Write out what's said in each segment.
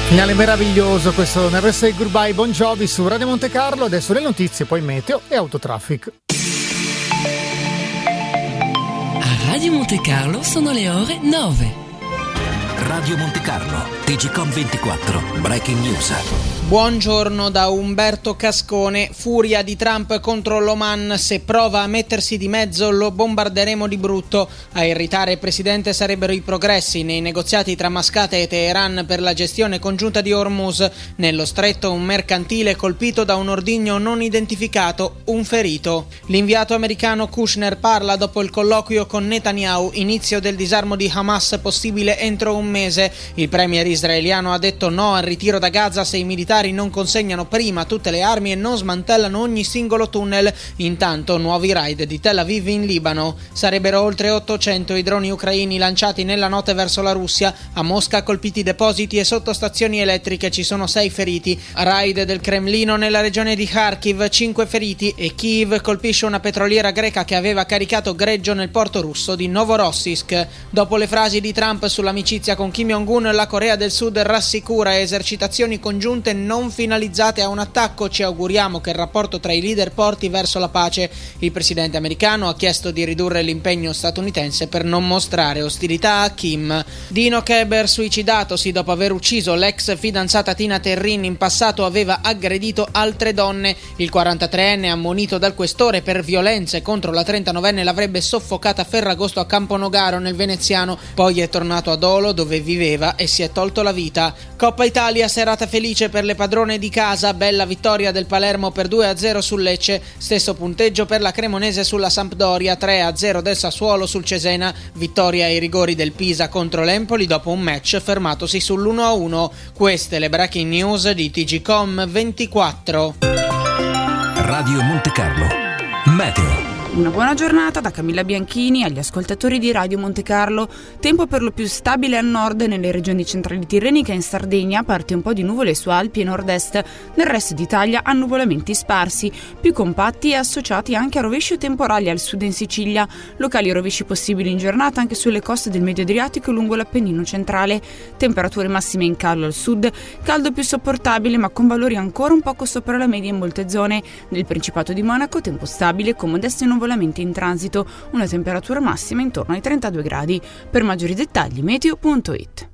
Finale meraviglioso questo Never Say Goodbye Bon Jovi su Radio Monte Carlo. Adesso le notizie, poi meteo e autotraffic. A Radio Monte Carlo sono le ore 9. Radio Monte Carlo, TGcom 24, Breaking News. Buongiorno da Umberto Cascone. Furia di Trump contro l'Oman: se prova a mettersi di mezzo lo bombarderemo di brutto. A irritare il presidente sarebbero i progressi nei negoziati tra Mascate e Teheran per la gestione congiunta di Hormuz. Nello stretto un mercantile colpito da un ordigno non identificato, un ferito. L'inviato americano Kushner parla dopo il colloquio con Netanyahu, inizio del disarmo di Hamas possibile entro un mese. Il premier israeliano ha detto no al ritiro da Gaza se i militari non consegnano prima tutte le armi e non smantellano ogni singolo tunnel. Intanto nuovi raid di Tel Aviv in Libano. Sarebbero oltre 800 i droni ucraini lanciati nella notte verso la Russia. A Mosca colpiti depositi e sottostazioni elettriche, ci sono 6 feriti. Raid del Cremlino nella regione di Kharkiv, 5 feriti. E Kiev colpisce una petroliera greca che aveva caricato greggio nel porto russo di Novorossiysk. Dopo le frasi di Trump sull'amicizia con Kim Jong-un, la Corea del Sud rassicura: esercitazioni congiunte non finalizzate a un attacco. Ci auguriamo che il rapporto tra i leader porti verso la pace. Il presidente americano ha chiesto di ridurre l'impegno statunitense per non mostrare ostilità a Kim. Dino Keber, suicidatosi dopo aver ucciso l'ex fidanzata Tina Terrin. In passato aveva aggredito altre donne. Il 43enne, ammonito dal questore per violenze contro la 39enne, l'avrebbe soffocata a Ferragosto a Camponogaro nel Veneziano. Poi è tornato a Dolo, dove viveva, e si è tolto la vita. Coppa Italia, serata felice per le padrone di casa. Bella vittoria del Palermo per 2-0 sul Lecce. Stesso punteggio per la Cremonese sulla Sampdoria, 3-0 del Sassuolo sul Cesena. Vittoria ai rigori del Pisa contro l'Empoli dopo un match fermatosi sull'1-1. Queste le breaking news di TGcom 24. Radio Monte Carlo, meteo. Una buona giornata da Camilla Bianchini agli ascoltatori di Radio Monte Carlo. Tempo per lo più stabile al nord nelle regioni centrali tirreniche e in Sardegna, parte un po' di nuvole su Alpi e nord-est. Nel resto d'Italia annuvolamenti sparsi, più compatti e associati anche a rovesci temporali al sud in Sicilia. Locali rovesci possibili in giornata anche sulle coste del Medio Adriatico e lungo l'Appennino centrale. Temperature massime in calo al sud, caldo più sopportabile ma con valori ancora un poco sopra la media in molte zone. Nel Principato di Monaco tempo stabile con modesti nuvolamenti in transito, una temperatura massima intorno ai 32 gradi. Per maggiori dettagli meteo.it.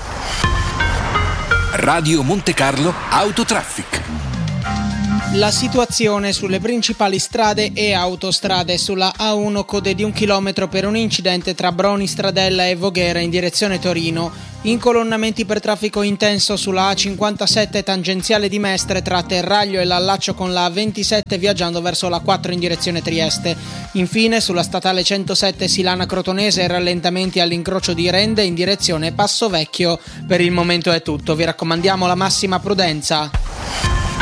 Radio Monte Carlo Autotraffic. La situazione sulle principali strade e autostrade: sulla A1 code di 1 chilometro per un incidente tra Broni Stradella e Voghera in direzione Torino. Incolonnamenti per traffico intenso sulla A57 tangenziale di Mestre tra Terraglio e l'allaccio con la A27 viaggiando verso la 4 in direzione Trieste. Infine sulla statale 107 Silana Crotonese rallentamenti all'incrocio di Rende in direzione Passo Vecchio. Per il momento è tutto, vi raccomandiamo la massima prudenza.